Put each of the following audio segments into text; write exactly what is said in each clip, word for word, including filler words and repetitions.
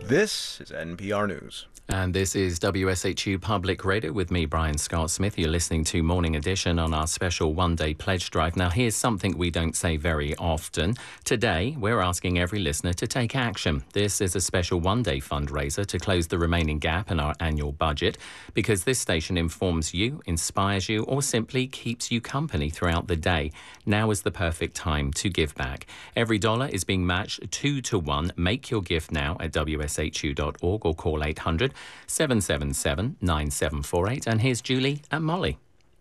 This is N P R News. And this is W S H U Public Radio with me, Brian Scott Smith. You're listening to Morning Edition on our special one-day pledge drive. Now, here's something we don't say very often. Today, we're asking every listener to take action. This is a special one-day fundraiser to close the remaining gap in our annual budget, because this station informs you, inspires you, or simply keeps you company throughout the day. Now is the perfect time to give back. Every dollar is being matched two to one. Make your gift now at W S H U dot org or call eight hundred, seven seven seven, nine seven four eight. And here's Julie and Molly.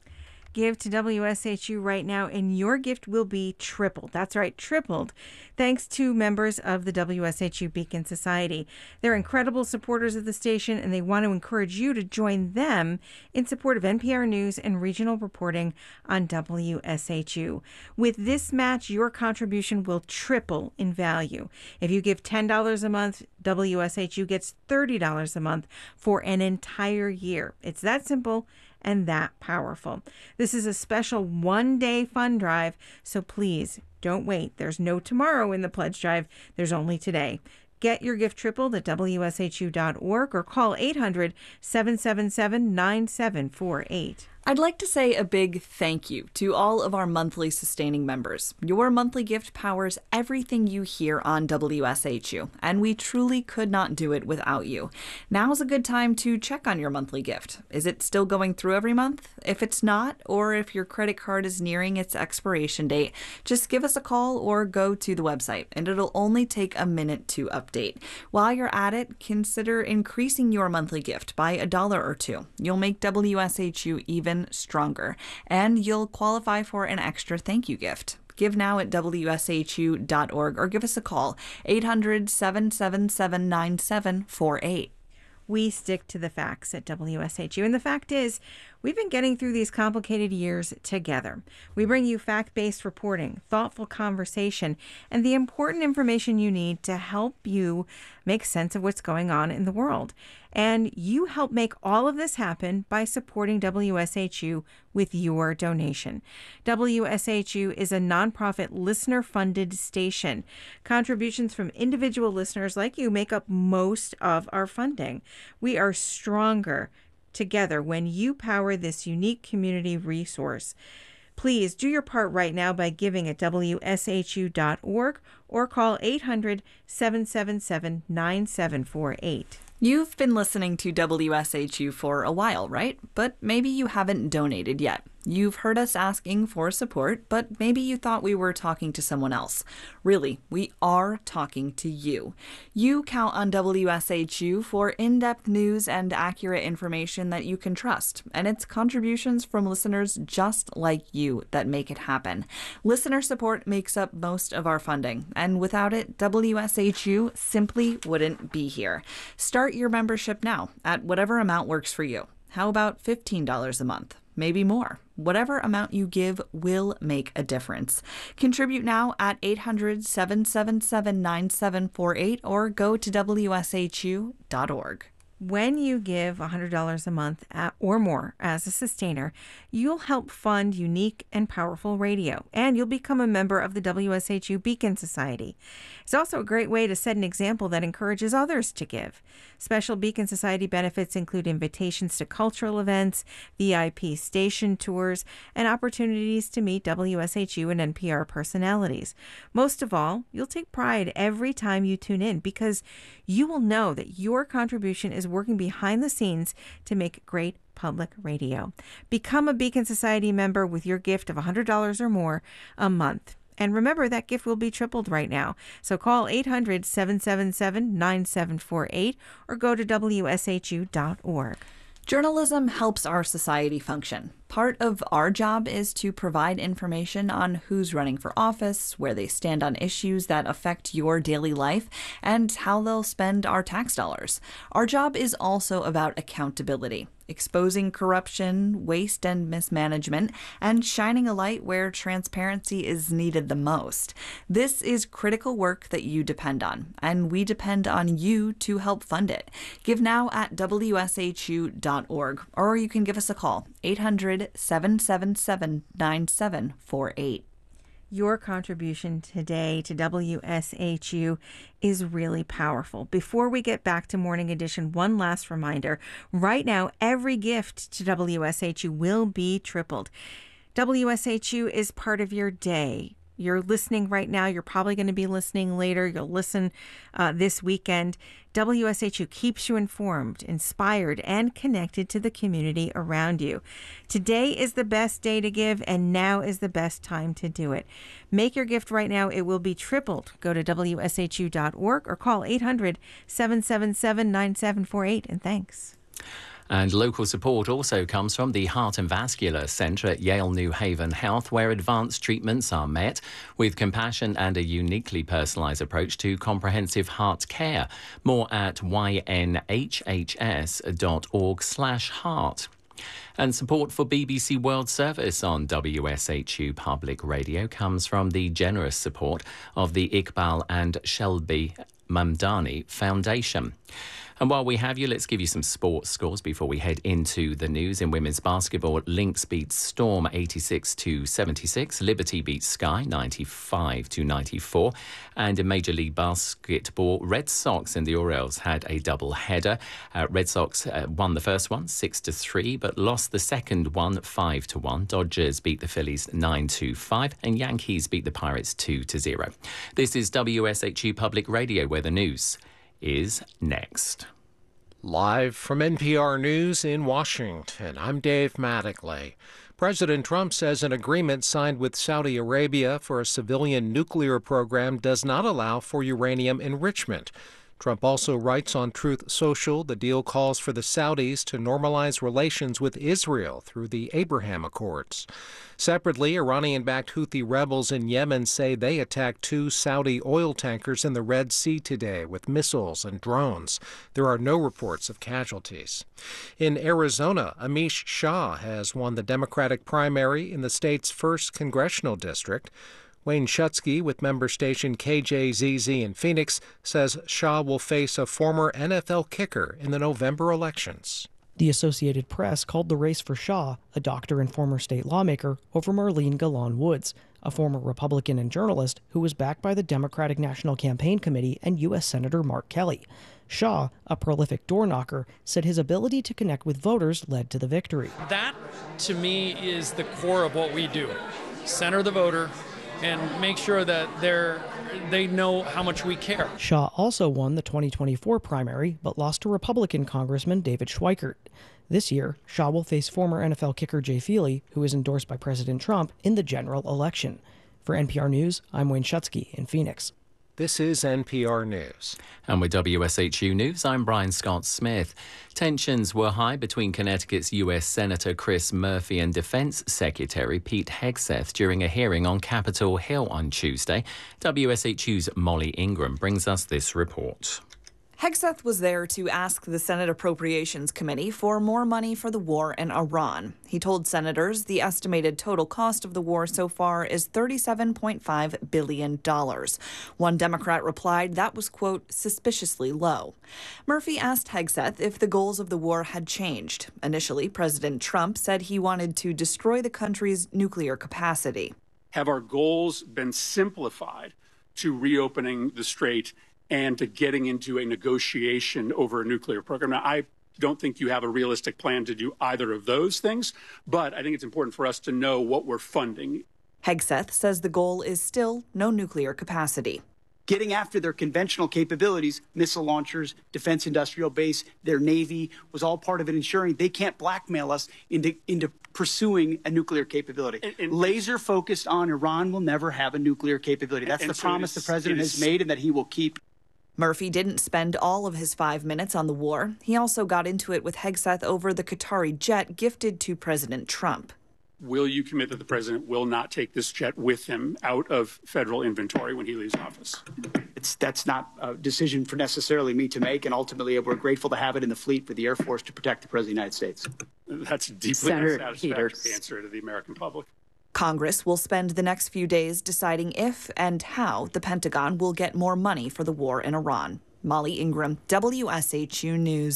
Give to W S H U right now, and your gift will be tripled. That's right, tripled, thanks to members of the W S H U Beacon Society. They're incredible supporters of the station, and they want to encourage you to join them in support of N P R News and regional reporting on W S H U. With this match, your contribution will triple in value. If you give ten dollars a month, W S H U gets thirty dollars a month for an entire year. It's that simple and that powerful. This is a special one-day fund drive, so please don't wait. There's no tomorrow in the pledge drive. There's only today. Get your gift tripled at W S H U dot org or call eight hundred, seven seven seven, nine seven four eight. I'd like to say a big thank you to all of our monthly sustaining members. Your monthly gift powers everything you hear on W S H U, and we truly could not do it without you. Now's a good time to check on your monthly gift. Is it still going through every month? If it's not, or if your credit card is nearing its expiration date, just give us a call or go to the website, and it'll only take a minute to update. While you're at it, consider increasing your monthly gift by a dollar or two. You'll make W S H U even stronger, and you'll qualify for an extra thank you gift. Give now at W S H U dot org or give us a call, eight hundred, seven seven seven, nine seven four eight. We stick to the facts at W S H U, and the fact is, we've been getting through these complicated years together. We bring you fact-based reporting, thoughtful conversation, and the important information you need to help you make sense of what's going on in the world. And you help make all of this happen by supporting W S H U with your donation. W S H U is a nonprofit listener-funded station. Contributions from individual listeners like you make up most of our funding. We are stronger together when you power this unique community resource. Please do your part right now by giving at W S H U dot org or call eight hundred, seven seven seven, nine seven four eight. You've been listening to W S H U for a while, right? But maybe you haven't donated yet. You've heard us asking for support, but maybe you thought we were talking to someone else. Really, we are talking to you. You count on W S H U for in-depth news and accurate information that you can trust, and it's contributions from listeners just like you that make it happen. Listener support makes up most of our funding, and without it, W S H U simply wouldn't be here. Start your membership now at whatever amount works for you. How about fifteen dollars a month? Maybe more. Whatever amount you give will make a difference. Contribute now at eight hundred, seven seven seven, nine seven four eight or go to W S H U dot org. When you give one hundred dollars a month at, or more as a sustainer, you'll help fund unique and powerful radio, and you'll become a member of the W S H U Beacon Society. It's also a great way to set an example that encourages others to give. Special Beacon Society benefits include invitations to cultural events, V I P station tours, and opportunities to meet W S H U and N P R personalities. Most of all, you'll take pride every time you tune in because you will know that your contribution is working behind the scenes to make great public radio. Become a Beacon Society member with your gift of one hundred dollars or more a month. And remember, that gift will be tripled right now. So call eight hundred, seven seven seven, nine seven four eight or go to W S H U dot org. Journalism helps our society function. Part of our job is to provide information on who's running for office, where they stand on issues that affect your daily life, and how they'll spend our tax dollars. Our job is also about accountability, exposing corruption, waste, and mismanagement, and shining a light where transparency is needed the most. This is critical work that you depend on, and we depend on you to help fund it. Give now at W S H U dot org, or you can give us a call, eight hundred, seven seven seven, nine seven four eight. Your contribution today to W S H U is really powerful. Before we get back to Morning Edition, one last reminder. Right now, every gift to W S H U will be tripled. W S H U is part of your day. You're listening right now. You're probably going to be listening later. You'll listen uh, this weekend. W S H U keeps you informed, inspired, and connected to the community around you. Today is the best day to give, and now is the best time to do it. Make your gift right now. It will be tripled. Go to W S H U dot org or call eight hundred, seven seven seven, nine seven four eight. And thanks. And local support also comes from the Heart and Vascular Centre at Yale New Haven Health, where advanced treatments are met with compassion and a uniquely personalised approach to comprehensive heart care. More at y n h h s dot org slash heart. And support for B B C World Service on W S H U Public Radio comes from the generous support of the Iqbal and Shelby Mamdani Foundation. And while we have you, let's give you some sports scores before we head into the news. In women's basketball, Lynx beats Storm eighty-six to seventy-six. Liberty beats Sky ninety-five to ninety-four. And in Major League Basketball, Red Sox and the Orioles had a double header. Uh, Red Sox uh, won the first one six to three, but lost the second one five to one. Dodgers beat the Phillies nine to five, and Yankees beat the Pirates two to zero. This is W S H U Public Radio, where the news is next. Live from N P R News in Washington, I'm Dave Mattingly. President Trump says an agreement signed with Saudi Arabia for a civilian nuclear program does not allow for uranium enrichment. Trump also writes on Truth Social the deal calls for the Saudis to normalize relations with Israel through the Abraham Accords. Separately, Iranian-backed Houthi rebels in Yemen say they attacked two Saudi oil tankers in the Red Sea today with missiles and drones. There are no reports of casualties. In Arizona, Amish Shah has won the Democratic primary in the state's first congressional district. Wayne Schutzke with member station K J Z Z in Phoenix says Shah will face a former N F L kicker in the November elections. The Associated Press called the race for Shah, a doctor and former state lawmaker, over Marlene Galan Woods, a former Republican and journalist who was backed by the Democratic National Campaign Committee and U S Senator Mark Kelly. Shah, a prolific door knocker, said his ability to connect with voters led to the victory. That, to me, is the core of what we do. Center the voter and make sure that they're, they know how much we care. Shah also won the twenty twenty-four primary, but lost to Republican Congressman David Schweikert. This year, Shah will face former N F L kicker Jay Feely, who is endorsed by President Trump, in the general election. For N P R News, I'm Wayne Schutzke in Phoenix. This is N P R News. And with W S H U News, I'm Brian Scott Smith. Tensions were high between Connecticut's U S Senator Chris Murphy and Defense Secretary Pete Hegseth during a hearing on Capitol Hill on Tuesday. W S H U's Molly Ingram brings us this report. Hegseth was there to ask the Senate Appropriations Committee for more money for the war in Iran. He told senators the estimated total cost of the war so far is thirty-seven point five billion dollars. One Democrat replied that was, quote, suspiciously low. Murphy asked Hegseth if the goals of the war had changed. Initially, President Trump said he wanted to destroy the country's nuclear capacity. Have our goals been simplified to reopening the strait and to getting into a negotiation over a nuclear program? Now, I don't think you have a realistic plan to do either of those things, but I think it's important for us to know what we're funding. Hegseth says the goal is still no nuclear capacity. Getting after their conventional capabilities, missile launchers, defense industrial base, their Navy, was all part of it, ensuring they can't blackmail us into, into pursuing a nuclear capability. And, and, Laser focused on Iran will never have a nuclear capability. That's and, the and so promise the president has made and that he will keep. Murphy didn't spend all of his five minutes on the war. He also got into it with Hegseth over the Qatari jet gifted to President Trump. Will you commit that the president will not take this jet with him out of federal inventory when he leaves office? It's, that's not a decision for necessarily me to make, and ultimately we're grateful to have it in the fleet for the Air Force to protect the President of the United States. That's a deeply unsatisfactory answer to the American public. Congress will spend the next few days deciding if and how the Pentagon will get more money for the war in Iran. Molly Ingram, W S H U News.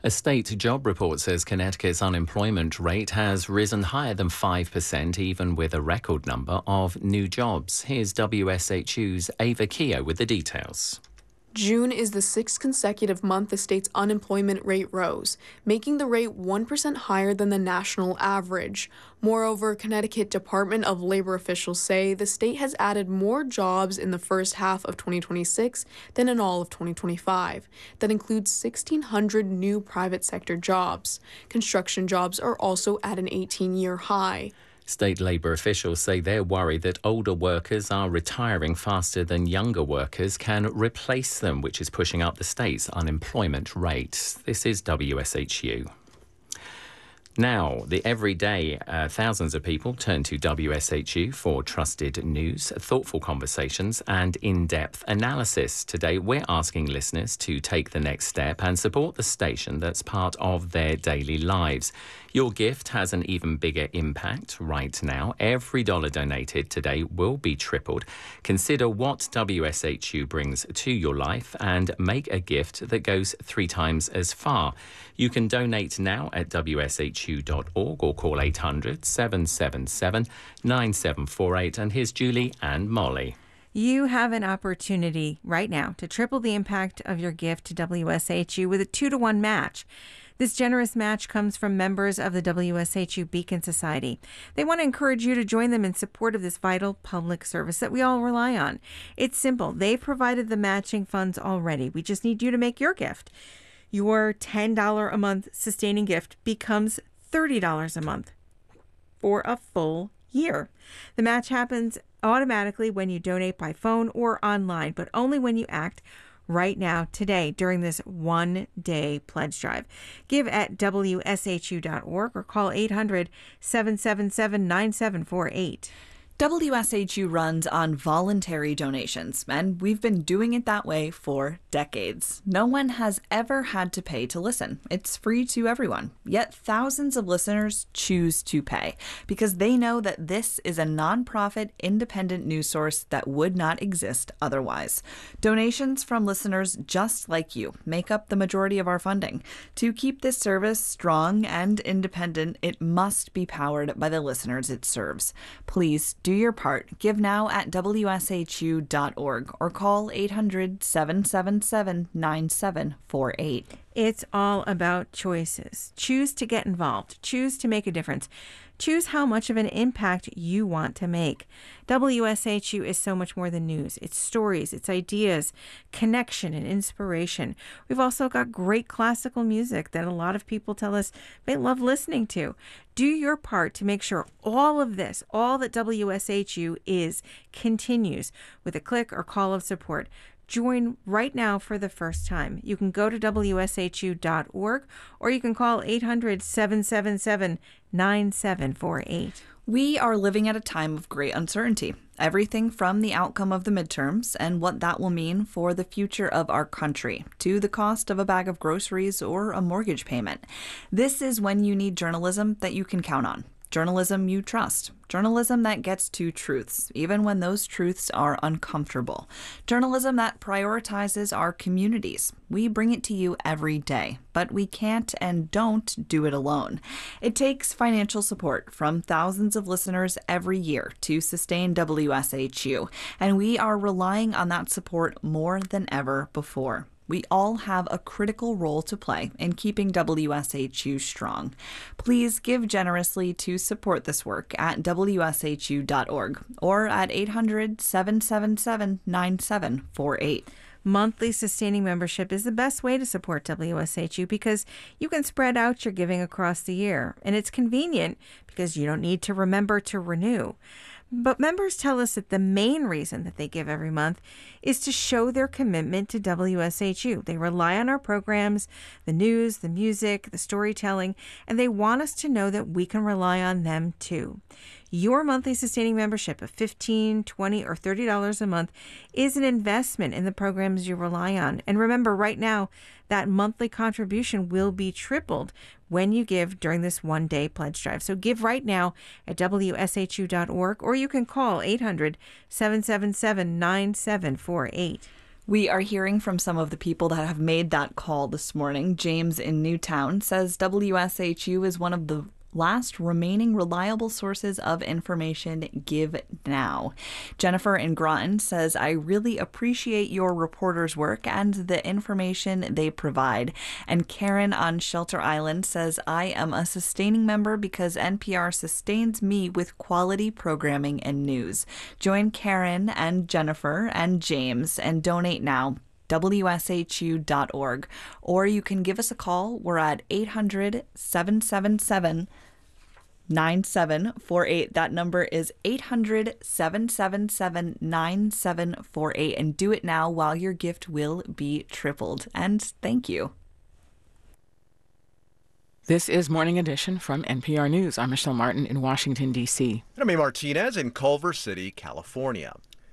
A state job report says Connecticut's unemployment rate has risen higher than five percent, even with a record number of new jobs. Here's W S H U's Ava Keogh with the details. June is the sixth consecutive month the state's unemployment rate rose, making the rate one percent higher than the national average. Moreover, Connecticut Department of Labor officials say the state has added more jobs in the first half of twenty twenty-six than in all of twenty twenty-five. That includes sixteen hundred new private sector jobs. Construction jobs are also at an eighteen-year high. State Labour officials say they're worried that older workers are retiring faster than younger workers can replace them, which is pushing up the state's unemployment rate. This is W S H U. Now, the everyday uh, thousands of people turn to W S H U for trusted news, thoughtful conversations and in-depth analysis. Today, we're asking listeners to take the next step and support the station that's part of their daily lives. Your gift has an even bigger impact right now. Every dollar donated today will be tripled. Consider what W S H U brings to your life and make a gift that goes three times as far. You can donate now at W S H U dot org or call eight hundred, seven seven seven, nine seven four eight. And here's Julie and Molly. You have an opportunity right now to triple the impact of your gift to W S H U with a two to one match. This generous match comes from members of the W S H U Beacon Society. They want to encourage you to join them in support of this vital public service that we all rely on. It's simple. They've provided the matching funds already. We just need you to make your gift. Your ten dollars a month sustaining gift becomes thirty dollars a month for a full year. The match happens automatically when you donate by phone or online, but only when you act right now, today, during this one-day pledge drive. Give at W S H U dot org or call eight hundred, seven seven seven, nine seven four eight. W S H U runs on voluntary donations, and we've been doing it that way for decades. No one has ever had to pay to listen. It's free to everyone. Yet thousands of listeners choose to pay because they know that this is a nonprofit, independent news source that would not exist otherwise. Donations from listeners just like you make up the majority of our funding. To keep this service strong and independent, it must be powered by the listeners it serves. Please do your part. Give now at W S H U dot org or call eight hundred, seven seven seven, nine seven four eight. It's all about choices. Choose to get involved. Choose to make a difference. Choose how much of an impact you want to make. W S H U is so much more than news. It's stories, it's ideas, connection, and inspiration. We've also got great classical music that a lot of people tell us they love listening to. Do your part to make sure all of this, all that W S H U is, continues with a click or call of support. Join right now for the first time. You can go to W S H U dot org or you can call eight hundred, seven seven seven, nine seven four eight. We are living at a time of great uncertainty. Everything from the outcome of the midterms and what that will mean for the future of our country to the cost of a bag of groceries or a mortgage payment. This is when you need journalism that you can count on. Journalism you trust. Journalism that gets to truths, even when those truths are uncomfortable. Journalism that prioritizes our communities. We bring it to you every day, but we can't and don't do it alone. It takes financial support from thousands of listeners every year to sustain W S H U, and we are relying on that support more than ever before. We all have a critical role to play in keeping W S H U strong. Please give generously to support this work at W S H U dot org or at eight hundred, seven seven seven, nine seven four eight. Monthly sustaining membership is the best way to support W S H U because you can spread out your giving across the year, and it's convenient because you don't need to remember to renew. But members tell us that the main reason that they give every month is to show their commitment to W S H U. They rely on our programs, the news, the music, the storytelling, and they want us to know that we can rely on them too. Your monthly sustaining membership of fifteen dollars, twenty dollars, or thirty dollars a month is an investment in the programs you rely on. And remember, right now, that monthly contribution will be tripled when you give during this one-day pledge drive. So give right now at W S H U dot org, or you can call eight hundred, seven seven seven, nine seven four eight. We are hearing from some of the people that have made that call this morning. James in Newtown says W S H U is one of the last remaining reliable sources of information. Give now. Jennifer in Groton says, I really appreciate your reporters' work and the information they provide. And Karen on Shelter Island says, I am a sustaining member because N P R sustains me with quality programming and news. Join Karen and Jennifer and James and donate now. W S H U dot org. Or you can give us a call. We're at eight hundred, seven seven seven, nine seven four eight. That number is eight hundred, seven seven seven, nine seven four eight. And do it now while your gift will be tripled. And thank you. This is Morning Edition from N P R News. I'm Michelle Martin in Washington, D C. And I'm A. Martinez in Culver City, California.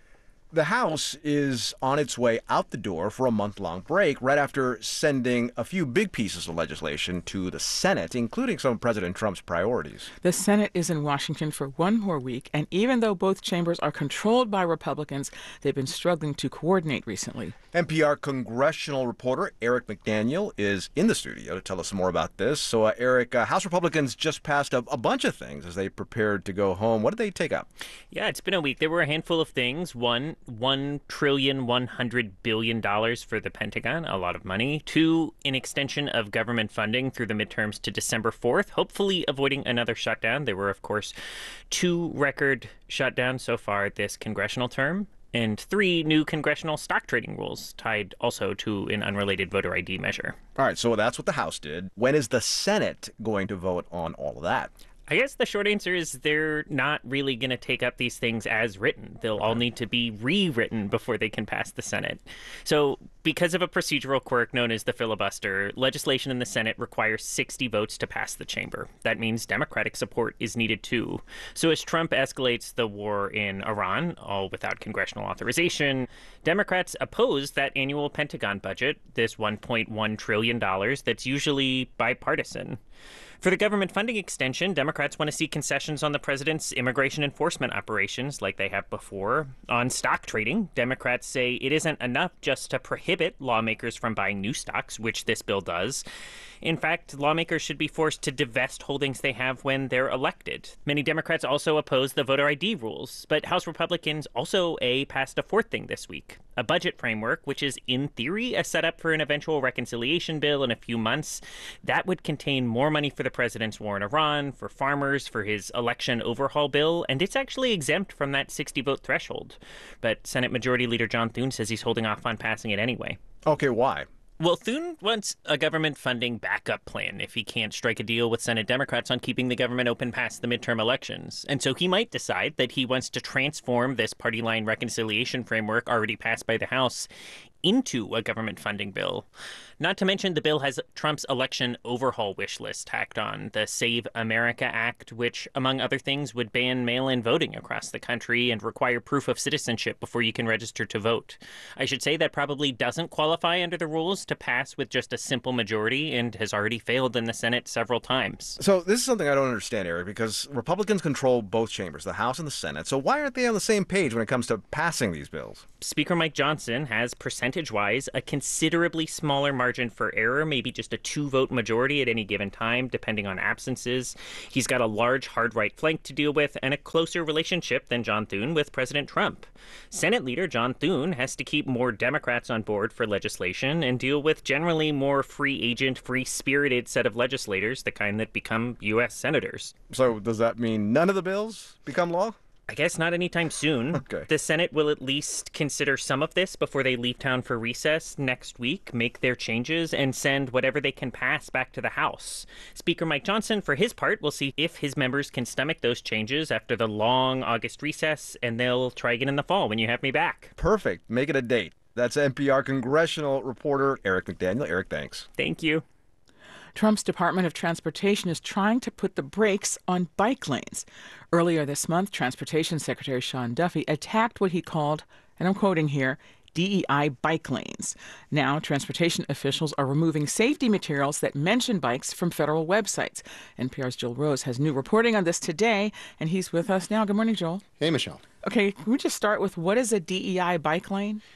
The House is on its way out the door for a month-long break right after sending a few big pieces of legislation to the Senate, including some of President Trump's priorities. The Senate is in Washington for one more week, and even though both chambers are controlled by Republicans, they've been struggling to coordinate recently. N P R congressional reporter Eric McDaniel is in the studio to tell us more about this. So, uh, Eric, uh, House Republicans just passed a, a bunch of things as they prepared to go home. What did they take up? Yeah, it's been a week. There were a handful of things. One, one trillion one hundred billion dollars for the Pentagon, a lot of money. Two, an extension of government funding through the midterms to December fourth, hopefully avoiding another shutdown. There were, of course, two record shutdowns so far this congressional term. And three new congressional stock trading rules tied also to an unrelated voter I D measure. All right, so that's what the House did. When is the Senate going to vote on all of that? I guess the short answer is they're not really going to take up these things as written. They'll all need to be rewritten before they can pass the Senate. So because of a procedural quirk known as the filibuster, legislation in the Senate requires sixty votes to pass the chamber. That means Democratic support is needed too. So as Trump escalates the war in Iran, all without congressional authorization, Democrats oppose that annual Pentagon budget, this one point one trillion dollars that's usually bipartisan. For the government funding extension, Democrats want to see concessions on the president's immigration enforcement operations like they have before. On stock trading, Democrats say it isn't enough just to prohibit lawmakers from buying new stocks, which this bill does. In fact, lawmakers should be forced to divest holdings they have when they're elected. Many Democrats also oppose the voter I D rules, but House Republicans also a passed a fourth thing this week, a budget framework, which is in theory a setup for an eventual reconciliation bill in a few months. That would contain more money for the president's war in Iran, for farmers, for his election overhaul bill, and it's actually exempt from that sixty vote threshold. But Senate Majority Leader John Thune says he's holding off on passing it anyway. Okay, why? Well, Thune wants a government funding backup plan if he can't strike a deal with Senate Democrats on keeping the government open past the midterm elections. And so he might decide that he wants to transform this party line reconciliation framework already passed by the House into a government funding bill. Not to mention the bill has Trump's election overhaul wish list tacked on, the Save America Act, which, among other things, would ban mail-in voting across the country and require proof of citizenship before you can register to vote. I should say that probably doesn't qualify under the rules to pass with just a simple majority and has already failed in the Senate several times. So this is something I don't understand, Eric, because Republicans control both chambers, the House and the Senate. So why aren't they on the same page when it comes to passing these bills? Speaker Mike Johnson has, percentage-wise, a considerably smaller margin for error, maybe just a two-vote majority at any given time, depending on absences. He's got a large hard-right flank to deal with and a closer relationship than John Thune with President Trump. Senate Leader John Thune has to keep more Democrats on board for legislation and deal with generally more free agent, free-spirited set of legislators, the kind that become U S senators. So does that mean none of the bills become law? I guess not anytime soon. Okay. The Senate will at least consider some of this before they leave town for recess next week, make their changes, and send whatever they can pass back to the House. Speaker Mike Johnson, for his part, will see if his members can stomach those changes after the long August recess, and they'll try again in the fall when you have me back. Perfect. Make it a date. That's N P R congressional reporter Eric McDaniel. Eric, thanks. Thank you. Trump's Department of Transportation is trying to put the brakes on bike lanes. Earlier this month, Transportation Secretary Sean Duffy attacked what he called, and I'm quoting here, D E I bike lanes. Now, transportation officials are removing safety materials that mention bikes from federal websites. N P R's Joel Rose has new reporting on this today, and he's with us now. Good morning, Joel. Hey, Michelle. Okay, can we just start with what is a D E I bike lane?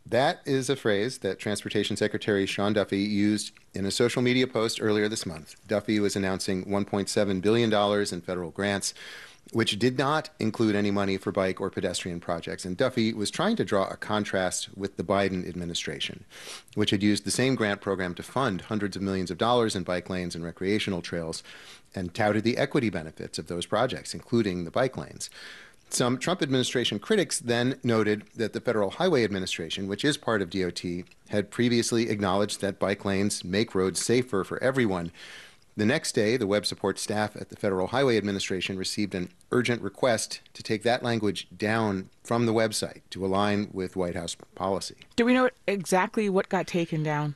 That is a phrase that Transportation Secretary Sean Duffy used in a social media post earlier this month. Duffy was announcing one point seven billion dollars in federal grants, which did not include any money for bike or pedestrian projects. And Duffy was trying to draw a contrast with the Biden administration, which had used the same grant program to fund hundreds of millions of dollars in bike lanes and recreational trails and touted the equity benefits of those projects, including the bike lanes. Some Trump administration critics then noted that the Federal Highway Administration, which is part of D O T, had previously acknowledged that bike lanes make roads safer for everyone. The next day, the web support staff at the Federal Highway Administration received an urgent request to take that language down from the website to align with White House policy. Do we know exactly what got taken down?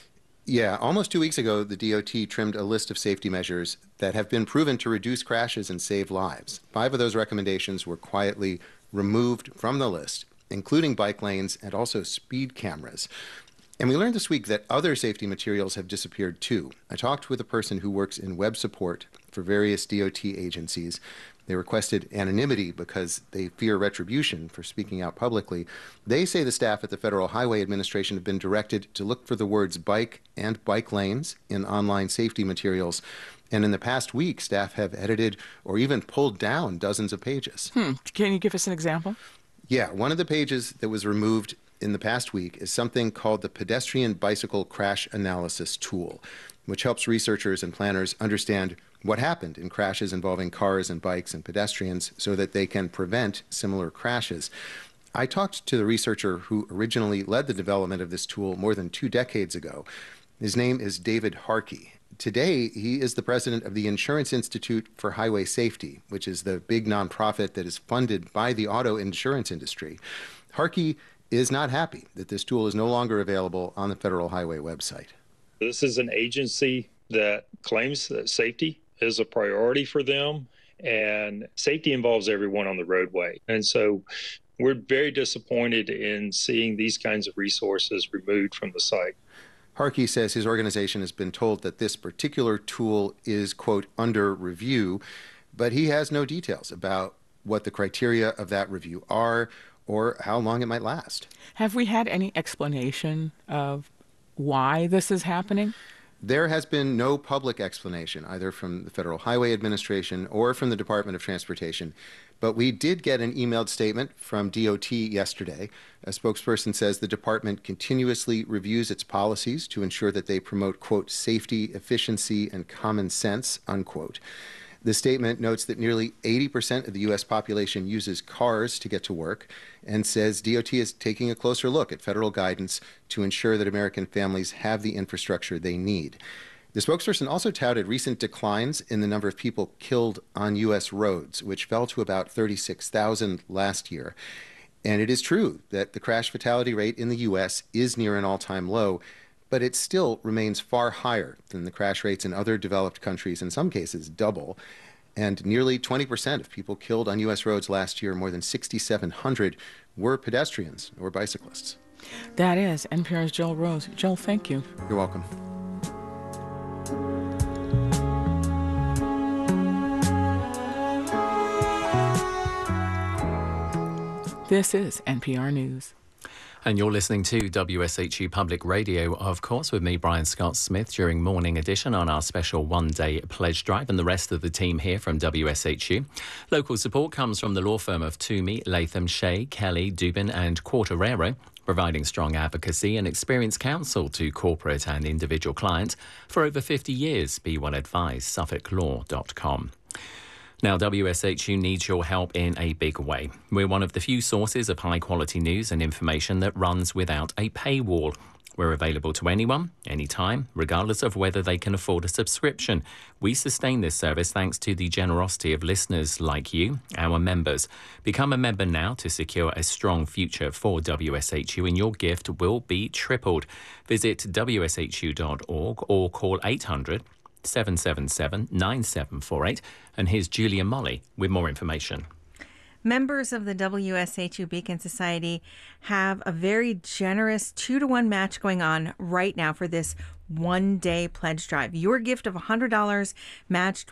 Yeah, almost two weeks ago, the D O T trimmed a list of safety measures that have been proven to reduce crashes and save lives. Five of those recommendations were quietly removed from the list, including bike lanes and also speed cameras. And we learned this week that other safety materials have disappeared too. I talked with a person who works in web support for various D O T agencies. They requested anonymity because they fear retribution for speaking out publicly. They say the staff at the Federal Highway Administration have been directed to look for the words bike and bike lanes in online safety materials. And in the past week, staff have edited or even pulled down dozens of pages. Hmm. Can you give us an example? Yeah, one of the pages that was removed in the past week is something called the Pedestrian Bicycle Crash Analysis Tool, which helps researchers and planners understand what happened in crashes involving cars and bikes and pedestrians so that they can prevent similar crashes. I talked to the researcher who originally led the development of this tool more than two decades ago. His name is David Harkey. Today, he is the president of the Insurance Institute for Highway Safety, which is the big nonprofit that is funded by the auto insurance industry. Harkey is not happy that this tool is no longer available on the Federal Highway website. This is an agency that claims that safety is a priority for them, and safety involves everyone on the roadway. And so we're very disappointed in seeing these kinds of resources removed from the site. Harkey says his organization has been told that this particular tool is, quote, under review, but he has no details about what the criteria of that review are or how long it might last. Have we had any explanation of why this is happening? There has been no public explanation, either from the Federal Highway Administration or from the Department of Transportation. But we did get an emailed statement from D O T yesterday. A spokesperson says the department continuously reviews its policies to ensure that they promote, quote, safety, efficiency, and common sense, unquote. The statement notes that nearly eighty percent of the U S population uses cars to get to work and says D O T is taking a closer look at federal guidance to ensure that American families have the infrastructure they need. The spokesperson also touted recent declines in the number of people killed on U S roads, which fell to about thirty-six thousand last year. And it is true that the crash fatality rate in the U S is near an all-time low, but it still remains far higher than the crash rates in other developed countries, in some cases double. And nearly twenty percent of people killed on U S roads last year, more than six thousand seven hundred, were pedestrians or bicyclists. That is N P R's Joel Rose. Joel, thank you. You're welcome. This is N P R News. And you're listening to W S H U Public Radio, of course, with me, Brian Scott Smith, during Morning Edition on our special one-day pledge drive, and the rest of the team here from W S H U. Local support comes from the law firm of Toomey, Latham, Shea, Kelly, Dubin and Quartararo, providing strong advocacy and experienced counsel to corporate and individual clients for over fifty years. Be well advised, suffolk law dot com. Now, W S H U needs your help in a big way. We're one of the few sources of high-quality news and information that runs without a paywall. We're available to anyone, anytime, regardless of whether they can afford a subscription. We sustain this service thanks to the generosity of listeners like you, our members. Become a member now to secure a strong future for W S H U, and your gift will be tripled. Visit W S H U dot org or call eight hundred, seven seven seven, nine seven four eight. And here's Julia Molly with more information. Members of the W S H U Beacon Society have a very generous two to one match going on right now for this one-day pledge drive. Your gift of one hundred dollars matched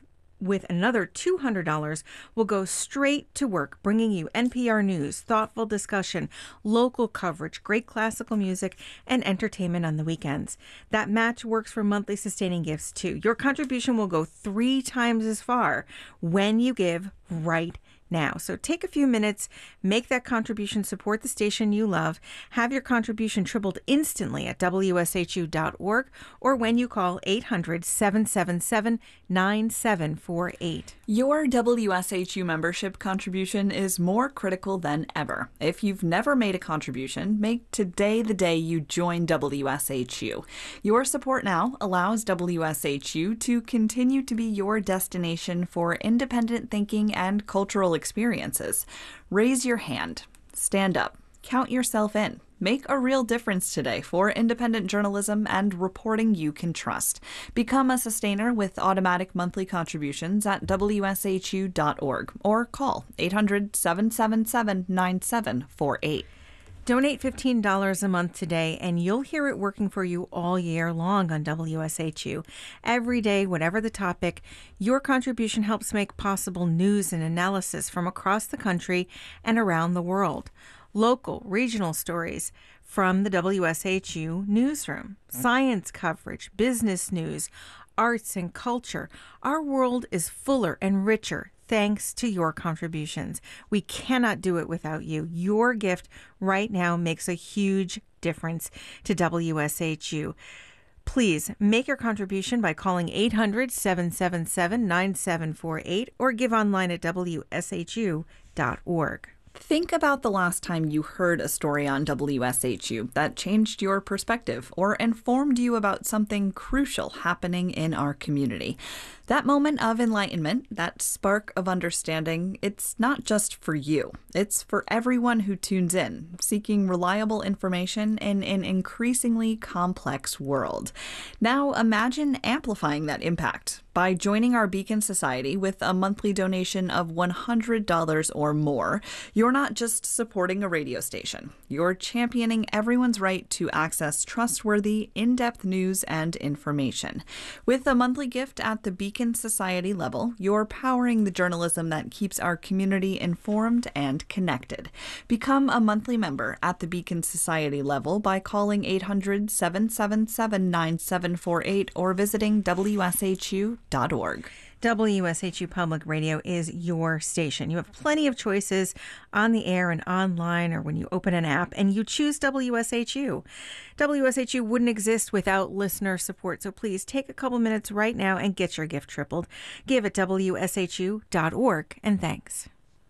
with another two hundred dollars will go straight to work, bringing you N P R News, thoughtful discussion, local coverage, great classical music, and entertainment on the weekends. That match works for monthly sustaining gifts, too. Your contribution will go three times as far when you give right now. So take a few minutes, make that contribution, support the station you love, have your contribution tripled instantly at W S H U dot org or when you call eight hundred, seven seven seven, nine seven four eight. Your W S H U membership contribution is more critical than ever. If you've never made a contribution, make today the day you join W S H U. Your support now allows W S H U to continue to be your destination for independent thinking and cultural experiences. Raise your hand. Stand up. Count yourself in. Make a real difference today for independent journalism and reporting you can trust. Become a sustainer with automatic monthly contributions at W S H U dot org or call eight hundred, seven seven seven, nine seven four eight. Donate fifteen dollars a month today, and you'll hear it working for you all year long on W S H U. Every day, whatever the topic, your contribution helps make possible news and analysis from across the country and around the world. Local, regional stories from the W S H U newsroom, science coverage, business news, arts and culture. Our world is fuller and richer thanks to your contributions. We cannot do it without you. Your gift right now makes a huge difference to W S H U. Please make your contribution by calling eight hundred, seven seven seven, nine seven four eight or give online at W S H U dot org. Think about the last time you heard a story on W S H U that changed your perspective or informed you about something crucial happening in our community. That moment of enlightenment, that spark of understanding, it's not just for you. It's for everyone who tunes in, seeking reliable information in an increasingly complex world. Now imagine amplifying that impact by joining our Beacon Society with a monthly donation of one hundred dollars or more. You're not just supporting a radio station. You're championing everyone's right to access trustworthy, in-depth news and information. With a monthly gift at the Beacon Society level, you're powering the journalism that keeps our community informed and connected. Become a monthly member at the Beacon Society level by calling eight hundred, seven seven seven, nine seven four eight or visiting W S H U dot org. W S H U Public Radio is your station. You have plenty of choices on the air and online or when you open an app, and you choose W S H U. W S H U wouldn't exist without listener support, so please take a couple minutes right now and get your gift tripled. Give at W S H U dot org, and thanks.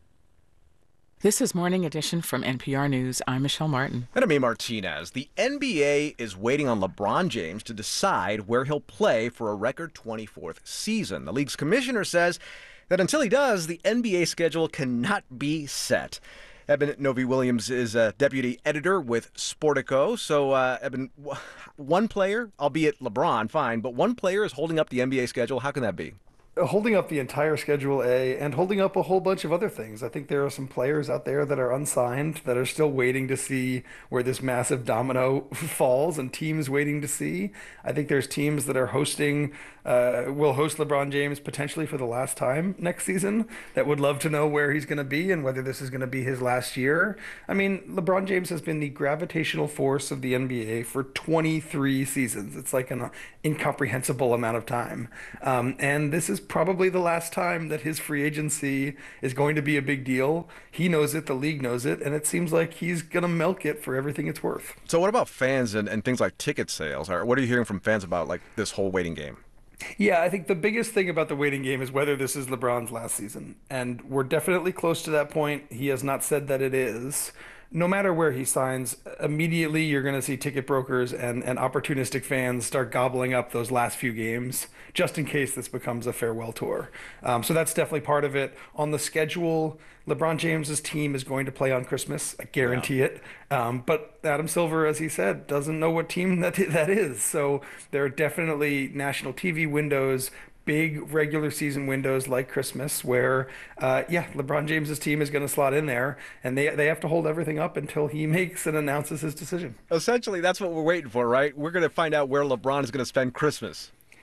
This is Morning Edition from N P R News. I'm Michelle Martin. And I'm A. Martinez. The N B A is waiting on LeBron James to decide where he'll play for a record twenty-fourth season. The league's commissioner says that until he does, the N B A schedule cannot be set. Eben Novy-Williams is a deputy editor with Sportico. So, uh, Eben, one player, albeit LeBron, fine, but one player is holding up the N B A schedule. How can that be? Holding up the entire Schedule A and holding up a whole bunch of other things. I think there are some players out there that are unsigned that are still waiting to see where this massive domino falls, and teams waiting to see. I think there's teams that are hosting, uh, will host LeBron James potentially for the last time next season that would love to know where he's going to be and whether this is going to be his last year. I mean, LeBron James has been the gravitational force of the N B A for twenty-three seasons. It's like an incomprehensible amount of time. Um, and this is probably the last time that his free agency is going to be a big deal. He knows it, the league knows it, and it seems like he's going to milk it for everything it's worth. So what about fans and, and things like ticket sales? What are you hearing from fans about like this whole waiting game? Yeah, I think the biggest thing about the waiting game is whether this is LeBron's last season. And we're definitely close to that point. He has not said that it is. No matter where he signs, immediately you're going to see ticket brokers and, and opportunistic fans start gobbling up those last few games, just in case this becomes a farewell tour. Um, so that's definitely part of it. On the schedule, LeBron James's team is going to play on Christmas. I guarantee yeah. it. Um, but Adam Silver, as he said, doesn't know what team that that is. So there are definitely national T V windows, big regular season windows like Christmas where, uh, yeah, LeBron James's team is going to slot in there, and they they have to hold everything up until he makes and announces his decision. Essentially, that's what we're waiting for, right? We're going to find out where LeBron is going to spend Christmas.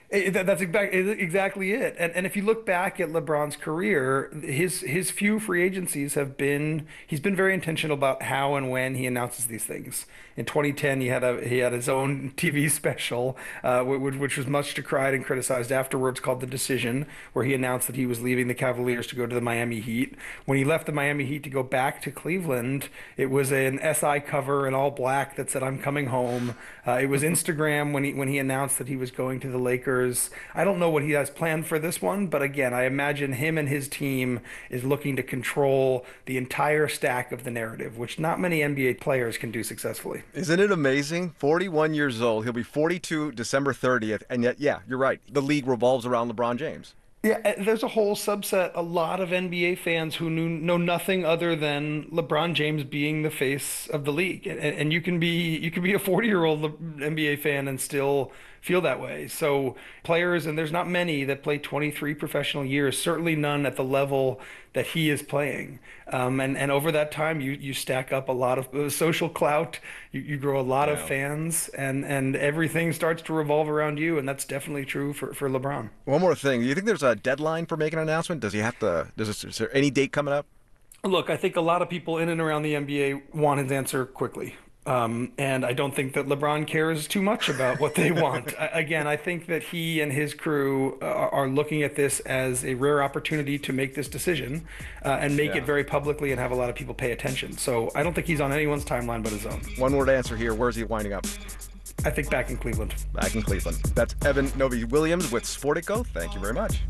It, that, that's exactly exactly it. And and if you look back at LeBron's career, his his few free agencies have been he's been very intentional about how and when he announces these things. In twenty ten, he had a he had his own T V special, uh, which, which was much decried and criticized afterwards, called The Decision, where he announced that he was leaving the Cavaliers to go to the Miami Heat. When he left the Miami Heat to go back to Cleveland, it was an S I cover in all black that said, "I'm coming home." Uh, it was Instagram when he when he announced that he was going to the Lakers. I don't know what he has planned for this one, but again, I imagine him and his team is looking to control the entire stack of the narrative, which not many N B A players can do successfully. Isn't it amazing? forty-one years old. He'll be forty-two December thirtieth. And yet, yeah, you're right. The league revolves around LeBron James. Yeah, there's a whole subset, a lot of N B A fans who knew, know nothing other than LeBron James being the face of the league. And, and you can be you can be a forty-year-old N B A fan and still feel that way. So players, and there's not many that play twenty-three professional years, certainly none at the level that he is playing. Um, and, and over that time, you, you stack up a lot of uh, social clout, you, you grow a lot yeah. of fans, and, and everything starts to revolve around you, and that's definitely true for, for LeBron. One more thing. Do you think there's a deadline for making an announcement? Does he have to, does this, is there any date coming up? Look, I think a lot of people in and around the N B A want his answer quickly. Um, and I don't think that LeBron cares too much about what they want. I, again, I think that he and his crew uh, are looking at this as a rare opportunity to make this decision uh, and make yeah. it very publicly and have a lot of people pay attention. So I don't think he's on anyone's timeline but his own. One word answer here. Where's he winding up? I think back in Cleveland. Back in Cleveland. That's Evan Novi-Williams with Sportico. Thank you very much.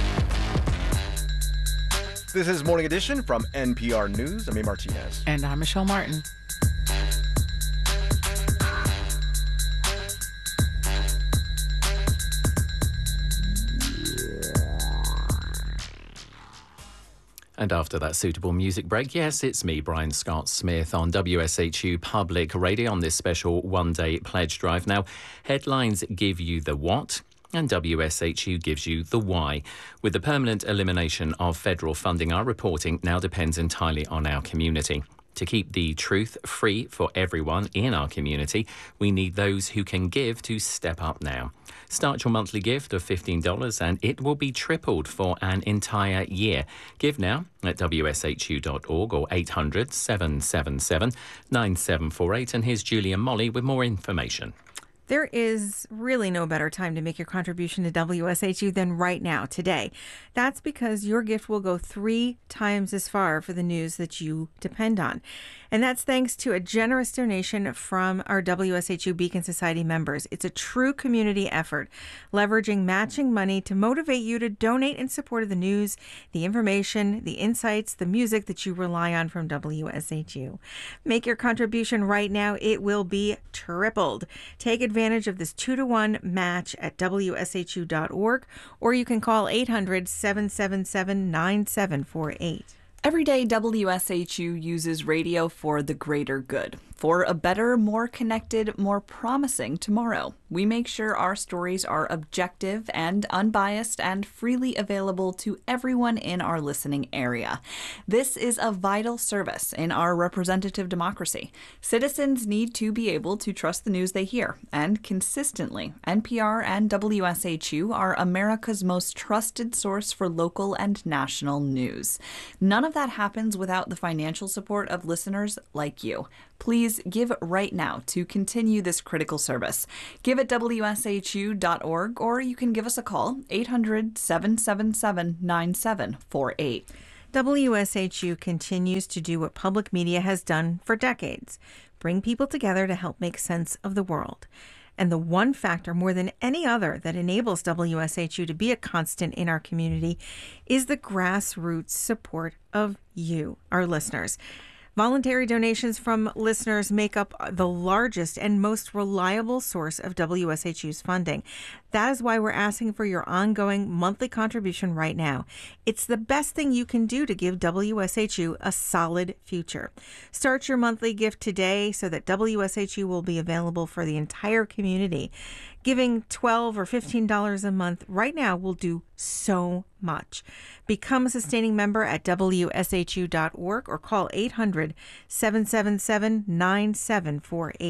This is Morning Edition from N P R News. I'm A. Martinez. And I'm Michelle Martin. And after that suitable music break, yes, it's me, Brian Scott Smith, on W S H U Public Radio on this special one-day pledge drive. Now, headlines give you the what, and W S H U gives you the why. With the permanent elimination of federal funding, our reporting now depends entirely on our community. To keep the truth free for everyone in our community, we need those who can give to step up now. Start your monthly gift of fifteen dollars and it will be tripled for an entire year. Give now at W S H U dot org or eight hundred, seven seven seven, nine seven four eight. And here's Julie and Molly with more information. There is really no better time to make your contribution to W S H U than right now, today. That's because your gift will go three times as far for the news that you depend on. And that's thanks to a generous donation from our W S H U Beacon Society members. It's a true community effort, leveraging matching money to motivate you to donate in support of the news, the information, the insights, the music that you rely on from W S H U. Make your contribution right now. It will be tripled. Take advantage of this two to one match at W S H U dot org, or you can call eight hundred, seven seven seven, nine seven four eight. Every day, W S H U uses radio for the greater good, for a better, more connected, more promising tomorrow. We make sure our stories are objective and unbiased and freely available to everyone in our listening area. This is a vital service in our representative democracy. Citizens need to be able to trust the news they hear, and consistently, N P R and W S H U are America's most trusted source for local and national news. None of that happens without the financial support of listeners like you. Please give right now to continue this critical service. Give at W S H U dot org, or you can give us a call, eight hundred, seven seven seven, nine seven four eight. W S H U continues to do what public media has done for decades, bring people together to help make sense of the world. And the one factor more than any other that enables W S H U to be a constant in our community is the grassroots support of you, our listeners. Voluntary donations from listeners make up the largest and most reliable source of W S H U's funding. That is why we're asking for your ongoing monthly contribution right now. It's the best thing you can do to give W S H U a solid future. Start your monthly gift today so that W S H U will be available for the entire community. Giving twelve dollars or fifteen dollars a month right now will do so much. Become a sustaining member at W S H U dot org or call eight hundred, seven seven seven, nine seven four eight.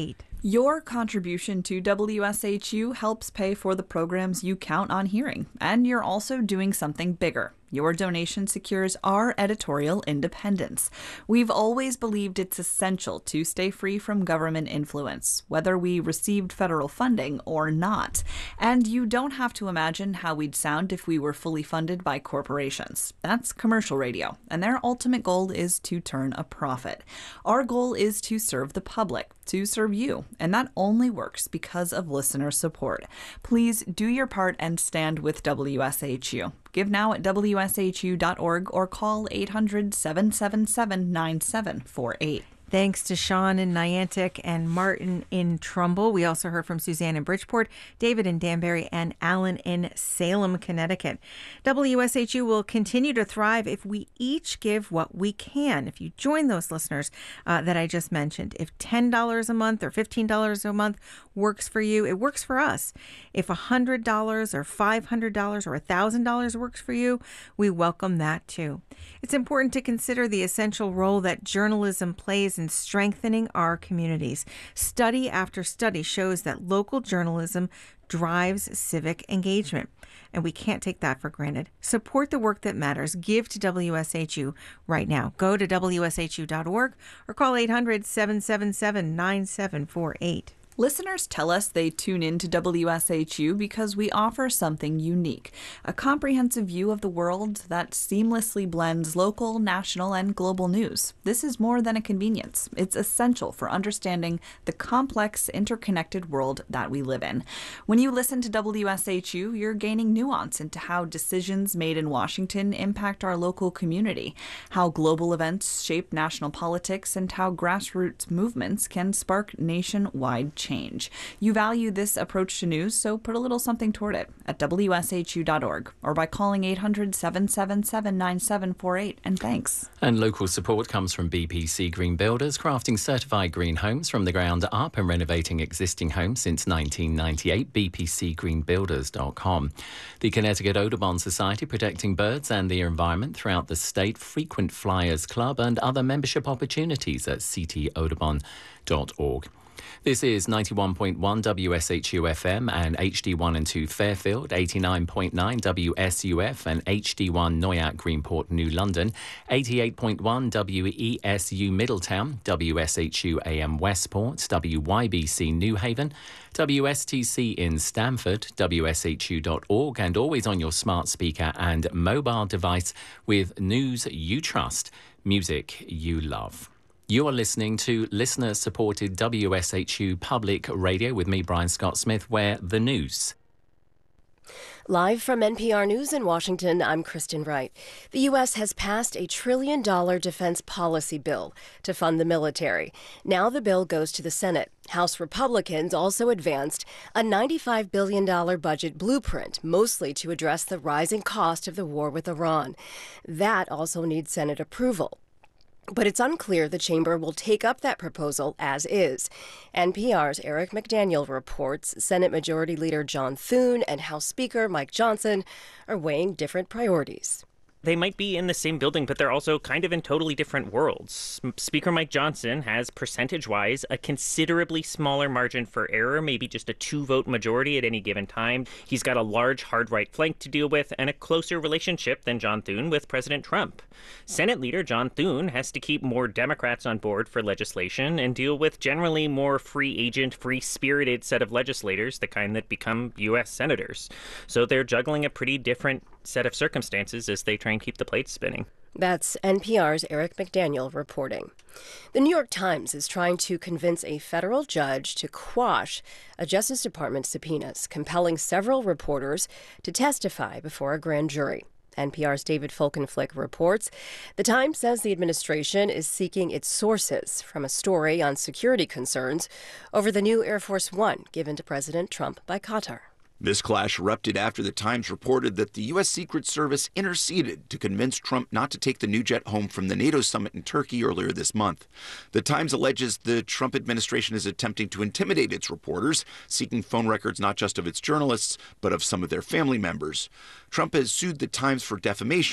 Your contribution to W S H U helps pay for the programs you count on hearing, and you're also doing something bigger. Your donation secures our editorial independence. We've always believed it's essential to stay free from government influence, whether we received federal funding or not. And you don't have to imagine how we'd sound if we were fully funded by corporations. That's commercial radio, and their ultimate goal is to turn a profit. Our goal is to serve the public, to serve you, and that only works because of listener support. Please do your part and stand with W S H U. Give now at W S H U dot org or call eight hundred, seven seven seven, nine seven four eight. Thanks to Sean in Niantic and Martin in Trumbull. We also heard from Suzanne in Bridgeport, David in Danbury, and Alan in Salem, Connecticut. W S H U will continue to thrive if we each give what we can. If you join those listeners uh, that I just mentioned, if ten dollars a month or fifteen dollars a month works for you, it works for us. If one hundred dollars or five hundred dollars or one thousand dollars works for you, we welcome that too. It's important to consider the essential role that journalism plays in strengthening our communities. Study after study shows that local journalism drives civic engagement, and we can't take that for granted. Support the work that matters. Give to W S H U right now. Go to W S H U dot org or call eight hundred, seven seven seven, nine seven four eight. Listeners tell us they tune in to W S H U because we offer something unique, a comprehensive view of the world that seamlessly blends local, national, and global news. This is more than a convenience. It's essential for understanding the complex, interconnected world that we live in. When you listen to W S H U, you're gaining nuance into how decisions made in Washington impact our local community, how global events shape national politics, and how grassroots movements can spark nationwide change. Change. You value this approach to news, so put a little something toward it at W S H U dot org or by calling eight hundred, seven seven seven, nine seven four eight. And thanks. And local support comes from B P C Green Builders, crafting certified green homes from the ground up and renovating existing homes since nineteen ninety-eight. B P C green builders dot com. The Connecticut Audubon Society, protecting birds and the environment throughout the state. Frequent Flyers Club and other membership opportunities at c t audubon dot org. This is ninety-one point one W S H U F M and H D one and two Fairfield, eighty-nine point nine W S U F and H D one Noyac Greenport New London, eighty-eight point one W E S U Middletown, W S H U A M Westport, W Y B C New Haven, W S T C in Stamford, W S H U dot org, and always on your smart speaker and mobile device with news you trust, music you love. You're listening to listener-supported W S H U Public Radio with me, Brian Scott Smith, where the news. Live from N P R News in Washington, I'm Kristen Wright. The U S has passed a trillion dollar defense policy bill to fund the military. Now the bill goes to the Senate. House Republicans also advanced a ninety-five billion dollars budget blueprint, mostly to address the rising cost of the war with Iran. That also needs Senate approval. But it's unclear the chamber will take up that proposal as is. N P R's Eric McDaniel reports Senate Majority Leader John Thune and House Speaker Mike Johnson are weighing different priorities. They might be in the same building, but they're also kind of in totally different worlds. Speaker Mike Johnson has, percentage-wise, a considerably smaller margin for error, maybe just a two-vote majority at any given time. He's got a large hard right flank to deal with and a closer relationship than John Thune with President Trump. Senate Leader John Thune has to keep more Democrats on board for legislation and deal with generally more free agent, free-spirited set of legislators, the kind that become U S senators. So they're juggling a pretty different set of circumstances as they try and keep the plates spinning. That's N P R's Eric McDaniel reporting. The New York Times is trying to convince a federal judge to quash a Justice Department subpoenas, compelling several reporters to testify before a grand jury. N P R's David Folkenflik reports the Times says the administration is seeking its sources from a story on security concerns over the new Air Force One given to President Trump by Qatar. This clash erupted after the Times reported that the U S. Secret Service interceded to convince Trump not to take the new jet home from the NATO summit in Turkey earlier this month. The Times alleges the Trump administration is attempting to intimidate its reporters, seeking phone records not just of its journalists, but of some of their family members. Trump has sued the Times for defamation,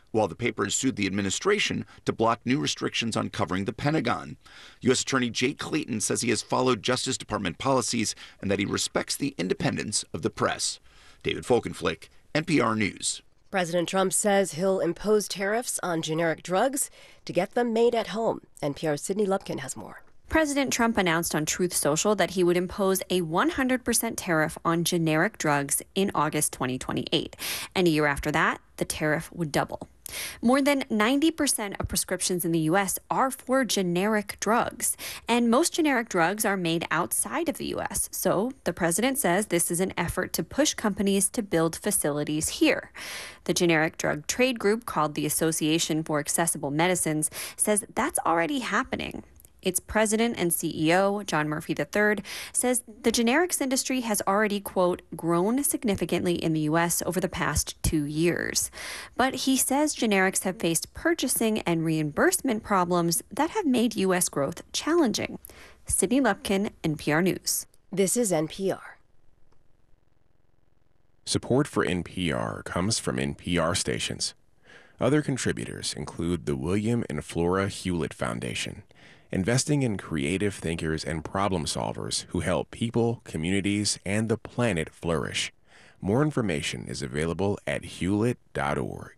while the paper has sued the administration to block new restrictions on covering the Pentagon. U S Attorney Jake Clayton says he has followed Justice Department policies and that he respects the independence of the press. David Folkenflik, N P R News. President Trump says he'll impose tariffs on generic drugs to get them made at home. N P R's Sydney Lupkin has more. President Trump announced on Truth Social that he would impose a one hundred percent tariff on generic drugs in August twenty twenty-eight. And a year after that, the tariff would double. More than ninety percent of prescriptions in the U S are for generic drugs, and most generic drugs are made outside of the U S. So the president says this is an effort to push companies to build facilities here. The generic drug trade group, called the Association for Accessible Medicines, says that's already happening. Its president and C E O, John Murphy the third, says the generics industry has already, quote, grown significantly in the U S over the past two years. But he says generics have faced purchasing and reimbursement problems that have made U S growth challenging. Sydney Lupkin, N P R News. This is N P R. Support for N P R comes from N P R stations. Other contributors include the William and Flora Hewlett Foundation, investing in creative thinkers and problem solvers who help people, communities, and the planet flourish. More information is available at hewlett dot org.